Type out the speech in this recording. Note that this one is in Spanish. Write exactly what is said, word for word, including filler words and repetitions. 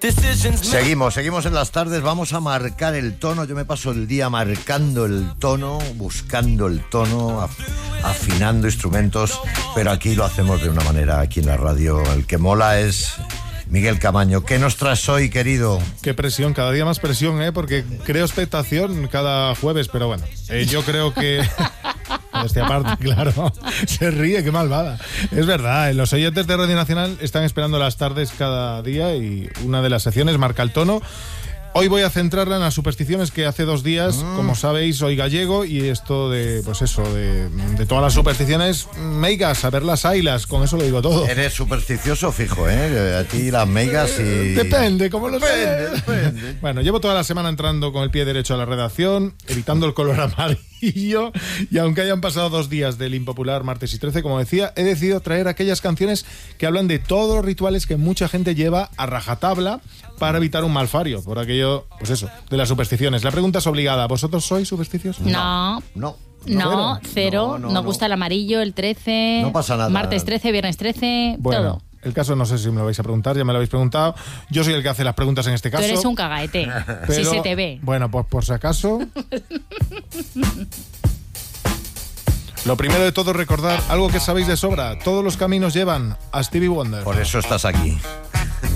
Seguimos, seguimos en las tardes, vamos a marcar el tono. Yo me paso el día marcando el tono, buscando el tono, af- afinando instrumentos, pero aquí lo hacemos de una manera, aquí en la radio. El que mola es Miguel Camaño. ¿Qué nos traes hoy, querido? Qué presión, cada día más presión, ¿eh? Porque creo expectación cada jueves, pero bueno, eh, yo creo que... Este aparte, claro, se ríe, qué malvada. Es verdad, los oyentes de Radio Nacional están esperando las tardes cada día y una de las secciones marca el tono. Hoy voy a centrarla en las supersticiones que hace dos días, mm. como sabéis, soy gallego y esto de, pues eso, de, de todas las supersticiones, meigas, saberlas haylas, con eso lo digo todo. Eres supersticioso fijo, ¿eh? A ti las meigas y... Depende, ¿cómo lo Depende, sé? depende. Bueno, llevo toda la semana entrando con el pie derecho a la redacción, evitando el color amarillo, y aunque hayan pasado dos días del impopular martes y trece, como decía, he decidido traer aquellas canciones que hablan de todos los rituales que mucha gente lleva a rajatabla para evitar un malfario, por aquello, pues eso, de las supersticiones. La pregunta es obligada. ¿Vosotros sois supersticiosos? No. No. No, cero. No, no, Nos no. gusta el amarillo, el trece. No pasa nada. Martes trece, viernes trece, Bueno, todo. el caso no sé si me lo vais a preguntar, ya me lo habéis preguntado. Yo soy el que hace las preguntas en este Tú caso. eres un cagaete, pero, si se te ve. Bueno, pues por si acaso... Lo primero de todo, recordar algo que sabéis de sobra. Todos los caminos llevan a Stevie Wonder. Por eso estás aquí.